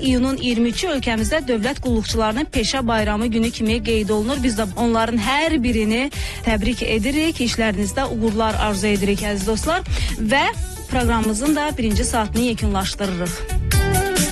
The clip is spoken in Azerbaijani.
iyunun 23-ü ölkəmizdə dövlət qulluqçularının peşə bayramı günü kimi qeyd olunur. Biz də onların hər birini təbrik edirik, işlərinizdə uğurlar arzu edirik əziz dostlar və proqramımızın da birinci saatını yekunlaşdırırıq.